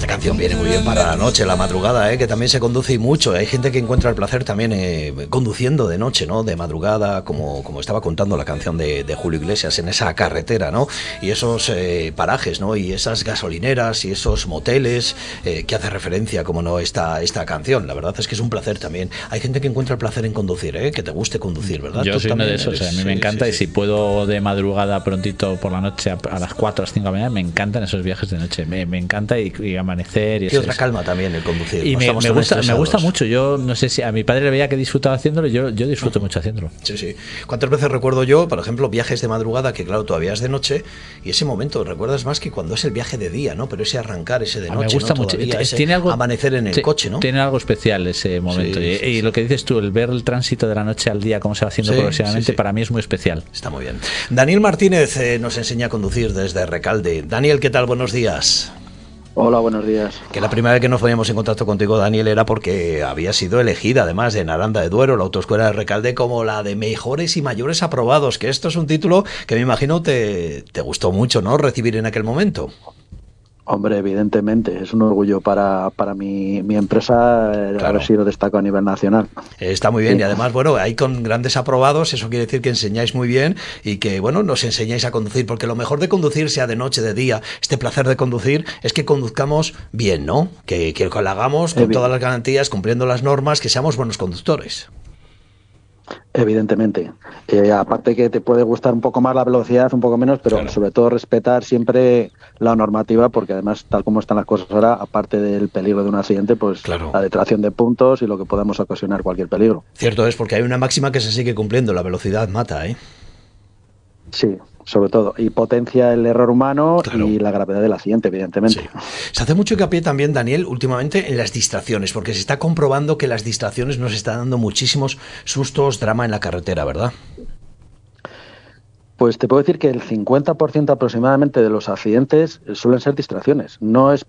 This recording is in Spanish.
Esta canción viene muy bien para la noche, la madrugada, que también se conduce y mucho. Hay gente que encuentra el placer también conduciendo de noche, ¿no? De madrugada, como estaba contando la canción de Julio Iglesias, en esa carretera, ¿no? Y esos parajes, ¿no? Y esas gasolineras y esos moteles que hace referencia, como no, esta canción. La verdad es que es un placer también. Hay gente que encuentra el placer en conducir, que te guste conducir, ¿verdad? Yo soy uno de esos, a mí me encanta, y si puedo de madrugada prontito por la noche a las 4 a las 5 de la mañana, me encantan esos viajes de noche, me encanta y amanecer y eso. Otra calma también el conducir. Y me gusta mucho. Yo no sé si a mi padre le veía que disfrutaba haciéndolo, yo disfruto mucho haciéndolo. Sí. ¿Cuántas veces recuerdo yo, por ejemplo, viajes de madrugada que claro, todavía es de noche, y ese momento recuerdas más que cuando es el viaje de día, ¿no? Pero ese arrancar, ese de noche, me gusta mucho. Tiene algo, amanecer en el coche, ¿no? Tiene algo especial ese momento. Y lo que dices tú, el ver el tránsito de la noche al día, cómo se va haciendo progresivamente, para mí es muy especial. Está muy bien. Daniel Martínez nos enseña a conducir desde Recalde. Daniel, ¿qué tal? Buenos días. Hola, buenos días. Que la primera vez que nos poníamos en contacto contigo, Daniel, era porque había sido elegida, además de en Aranda de Duero, la Autoescuela de Recalde, como la de mejores y mayores aprobados, que esto es un título que me imagino te gustó mucho, ¿no?, recibir en aquel momento. Hombre, evidentemente, es un orgullo para mi empresa haber sido destacado a nivel nacional. Está muy bien, y además, bueno, ahí con grandes aprobados, eso quiere decir que enseñáis muy bien y que, bueno, nos enseñáis a conducir, porque lo mejor de conducir, sea de noche, de día, este placer de conducir, es que conduzcamos bien, ¿no? Que lo hagamos con todas las garantías, cumpliendo las normas, que seamos buenos conductores. Evidentemente. Aparte que te puede gustar un poco más la velocidad, un poco menos, pero sobre todo respetar siempre la normativa, porque además, tal como están las cosas ahora, aparte del peligro de un accidente, pues la detracción de puntos y lo que podamos ocasionar cualquier peligro. Cierto es, porque hay una máxima que se sigue cumpliendo, la velocidad mata, ¿eh? Sí, sobre todo, y potencia el error humano y la gravedad del accidente, evidentemente. Sí. Se hace mucho hincapié también, Daniel, últimamente en las distracciones, porque se está comprobando que las distracciones nos están dando muchísimos sustos, drama en la carretera, ¿verdad? Pues te puedo decir que el 50% aproximadamente de los accidentes suelen ser distracciones. No es